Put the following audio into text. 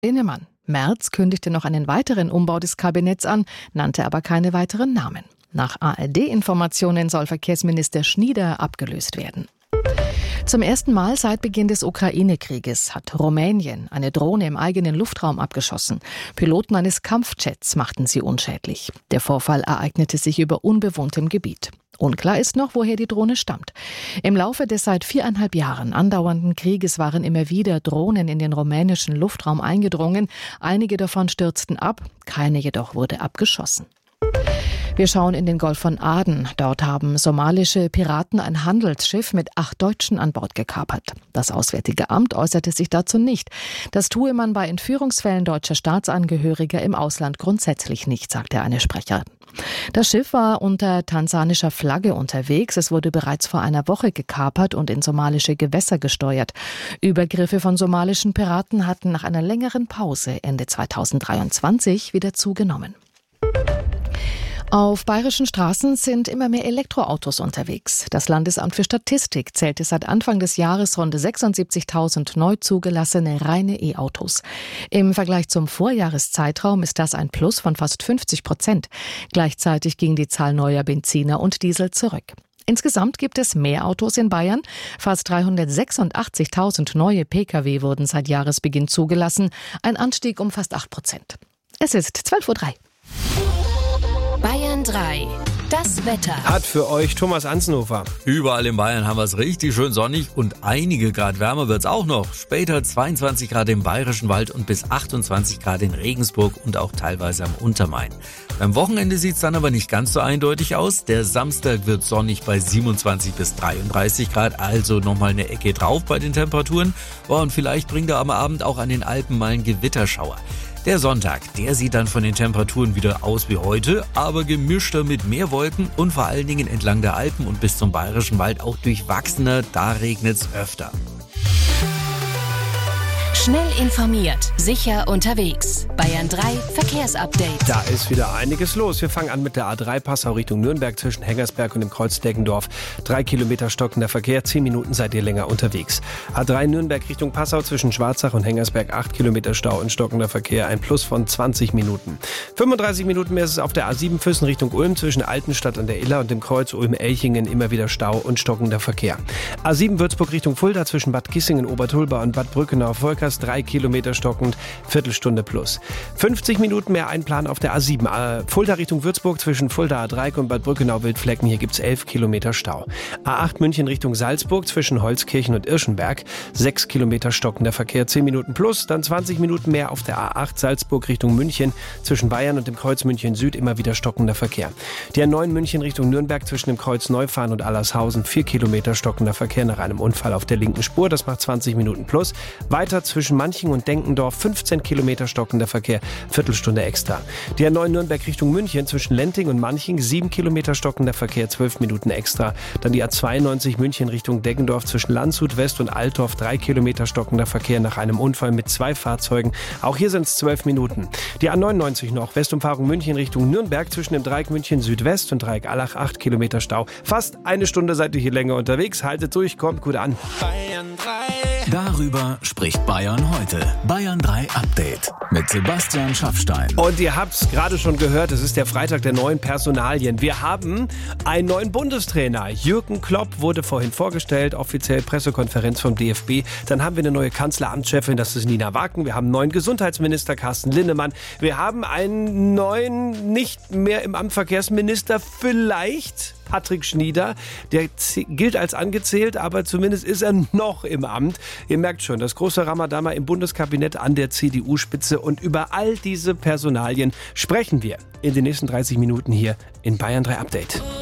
Linnemann. Merz kündigte noch einen weiteren Umbau des Kabinetts an, nannte aber keine weiteren Namen. Nach ARD-Informationen soll Verkehrsminister Schnieder abgelöst werden. Zum ersten Mal seit Beginn des Ukraine-Krieges hat Rumänien eine Drohne im eigenen Luftraum abgeschossen. Piloten eines Kampfjets machten sie unschädlich. Der Vorfall ereignete sich über unbewohntem Gebiet. Unklar ist noch, woher die Drohne stammt. Im Laufe des seit 4,5 Jahren andauernden Krieges waren immer wieder Drohnen in den rumänischen Luftraum eingedrungen. Einige davon stürzten ab, keine jedoch wurde abgeschossen. Wir schauen in den Golf von Aden. Dort haben somalische Piraten ein Handelsschiff mit 8 Deutschen an Bord gekapert. Das Auswärtige Amt äußerte sich dazu nicht. Das tue man bei Entführungsfällen deutscher Staatsangehöriger im Ausland grundsätzlich nicht, sagte eine Sprecherin. Das Schiff war unter tansanischer Flagge unterwegs. Es wurde bereits vor einer Woche gekapert und in somalische Gewässer gesteuert. Übergriffe von somalischen Piraten hatten nach einer längeren Pause Ende 2023 wieder zugenommen. Auf bayerischen Straßen sind immer mehr Elektroautos unterwegs. Das Landesamt für Statistik zählte seit Anfang des Jahres rund 76.000 neu zugelassene reine E-Autos. Im Vergleich zum Vorjahreszeitraum ist das ein Plus von fast 50%. Gleichzeitig ging die Zahl neuer Benziner und Diesel zurück. Insgesamt gibt es mehr Autos in Bayern. Fast 386.000 neue Pkw wurden seit Jahresbeginn zugelassen. Ein Anstieg um fast 8%. Es ist 12:03 Uhr. Bayern 3. Das Wetter. Hat für euch Thomas Ansnhofer. Überall in Bayern haben wir es richtig schön sonnig und einige Grad wärmer wird es auch noch. Später 22 Grad im Bayerischen Wald und bis 28 Grad in Regensburg und auch teilweise am Untermain. Beim Wochenende sieht es dann aber nicht ganz so eindeutig aus. Der Samstag wird sonnig bei 27 bis 33 Grad, also nochmal eine Ecke drauf bei den Temperaturen. Und vielleicht bringt er am Abend auch an den Alpen mal einen Gewitterschauer. Der Sonntag, der sieht dann von den Temperaturen wieder aus wie heute, aber gemischter mit mehr Wolken und vor allen Dingen entlang der Alpen und bis zum Bayerischen Wald auch durchwachsener, da regnet's öfter. Schnell informiert, sicher unterwegs. Bayern 3 Verkehrsupdate. Da ist wieder einiges los. Wir fangen an mit der A3 Passau Richtung Nürnberg zwischen Hengersberg und dem Kreuz Deggendorf. 3 Kilometer stockender Verkehr, 10 Minuten seid ihr länger unterwegs. A3 Nürnberg Richtung Passau zwischen Schwarzach und Hengersberg, 8 Kilometer Stau und stockender Verkehr, ein Plus von 20 Minuten. 35 Minuten mehr ist es auf der A7 Füssen Richtung Ulm zwischen Altenstadt an der Iller und dem Kreuz Ulm-Elchingen, immer wieder Stau und stockender Verkehr. A7 Würzburg Richtung Fulda zwischen Bad Kissingen, Obertulba und Bad Brückenau-Volkers, 3 Kilometer stockend, Viertelstunde plus. 50 Minuten mehr Einplan auf der A7. Fulda Richtung Würzburg zwischen Fulda A3 und Bad Brückenau-Wildflecken. Hier gibt es 11 Kilometer Stau. A8 München Richtung Salzburg zwischen Holzkirchen und Irschenberg. 6 Kilometer stockender Verkehr, 10 Minuten plus. Dann 20 Minuten mehr auf der A8 Salzburg Richtung München zwischen Bayern und dem Kreuz München Süd. Immer wieder stockender Verkehr. Die A9 München Richtung Nürnberg zwischen dem Kreuz Neufahren und Allershausen. 4 Kilometer stockender Verkehr nach einem Unfall auf der linken Spur. Das macht 20 Minuten plus. Weiter zwischen Manching und Denkendorf 15 Kilometer stockender Verkehr, Viertelstunde extra. Die A9 Nürnberg Richtung München zwischen Lenting und Manching 7 Kilometer stockender Verkehr, 12 Minuten extra. Dann die A92 München Richtung Deggendorf zwischen Landshut West und Altdorf 3 Kilometer stockender Verkehr nach einem Unfall mit 2 Fahrzeugen. Auch hier sind es 12 Minuten. Die A99 noch, Westumfahrung München Richtung Nürnberg zwischen dem Dreieck München Südwest und Dreieck Allach 8 Kilometer Stau. Fast eine Stunde seid ihr hier länger unterwegs. Haltet durch, kommt gut an. Bayern 3. Darüber spricht Bayern heute. Bayern 3 Update mit Sebastian Schaffstein. Und ihr habt es gerade schon gehört, es ist der Freitag der neuen Personalien. Wir haben einen neuen Bundestrainer. Jürgen Klopp wurde vorhin vorgestellt, offiziell Pressekonferenz vom DFB. Dann haben wir eine neue Kanzleramtschefin, das ist Nina Wagen. Wir haben einen neuen Gesundheitsminister, Carsten Linnemann. Wir haben einen neuen, nicht mehr im Amt Verkehrsminister, vielleicht Patrick Schnieder. Der gilt als angezählt, aber zumindest ist er noch im Amt. Ihr merkt schon, das große Ramadama im Bundeskabinett an der CDU-Spitze. Und über all diese Personalien sprechen wir in den nächsten 30 Minuten hier in Bayern 3 Update.